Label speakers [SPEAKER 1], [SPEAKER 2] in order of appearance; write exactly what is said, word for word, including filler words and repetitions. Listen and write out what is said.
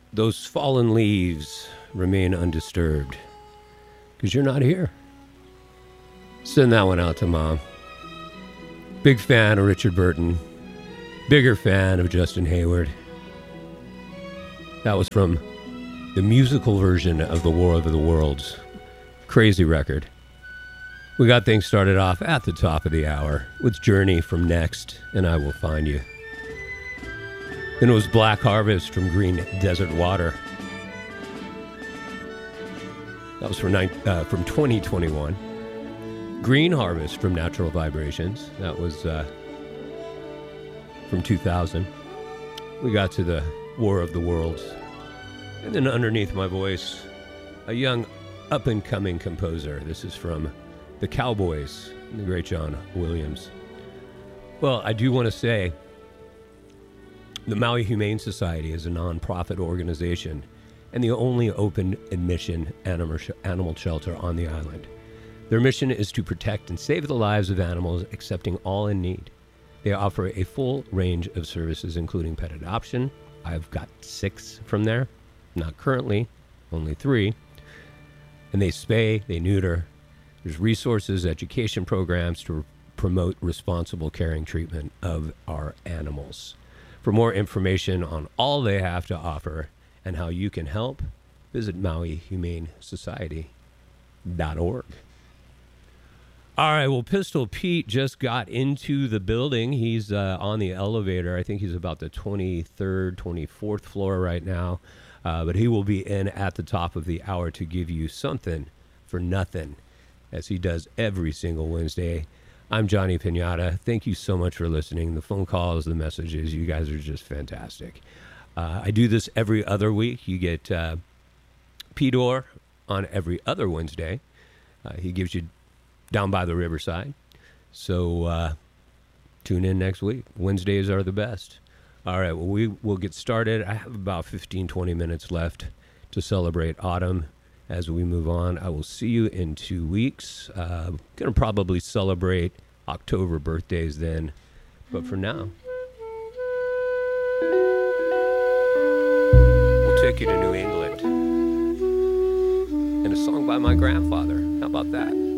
[SPEAKER 1] Those fallen leaves remain undisturbed because you're not here. Send that one out to Mom. Big fan of Richard Burton. Bigger fan of Justin Hayward. That was from the musical version of The War of the Worlds. Crazy record. We got things started off at the top of the hour with Journey from Next and I Will Find You. Then it was Black Harvest from Green Desert Water. That was from, uh, from twenty twenty-one. Green Harvest from Natural Vibrations. That was uh, from two thousand. We got to the War of the Worlds. And then underneath my voice, a young up-and-coming composer. This is from the Cowboys, the great John Williams. Well, I do want to say the Maui Humane Society is a non-profit organization and the only open admission animal shelter on the island. Their mission is to protect and save the lives of animals, accepting all in need. They offer a full range of services, including pet adoption. I've got six from there. Not currently, only three. And they spay, they neuter. There's resources, education programs to promote responsible caring treatment of our animals. For more information on all they have to offer and how you can help, visit Maui Humane Society dot org. All right, well, Pistol Pete just got into the building. He's uh, on the elevator. I think he's about the twenty-third, twenty-fourth floor right now. Uh, but he will be in at the top of the hour to give you something for nothing, as he does every single Wednesday. I'm Johnny Piñata. Thank you so much for listening. The phone calls, the messages, you guys are just fantastic. Uh, I do this every other week. You get uh, P-Door on every other Wednesday. Uh, he gives you Down by the Riverside. So uh, tune in next week. Wednesdays are the best. All right, well, we will get started. I have about fifteen, twenty minutes left to celebrate autumn as we move on. I will see you in two weeks. Uh, going to probably celebrate October birthdays then. But for now, we'll take you to New England. And a song by my grandfather. How about that?